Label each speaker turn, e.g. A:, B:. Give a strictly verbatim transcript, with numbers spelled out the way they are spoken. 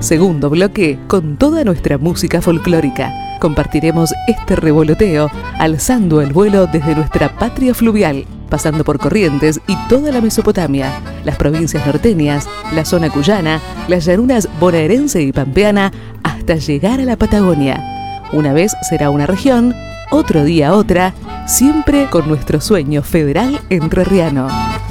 A: Segundo bloque con toda nuestra música folclórica. Compartiremos este revoloteo alzando el vuelo desde nuestra patria fluvial, pasando por Corrientes y toda la Mesopotamia, las provincias norteñas, la zona cuyana, las llanuras bonaerense y pampeana, hasta llegar a la Patagonia. Una vez será una región, otro día otra, siempre con nuestro sueño federal entrerriano.